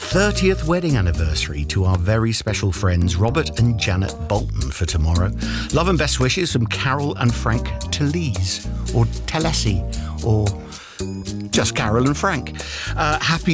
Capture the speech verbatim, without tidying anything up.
thirtieth wedding anniversary to our very special friends Robert and Janet Bolton for tomorrow. Love and best wishes from Carol and Frank Talese, or Telesi, or just Carol and Frank. Uh, happy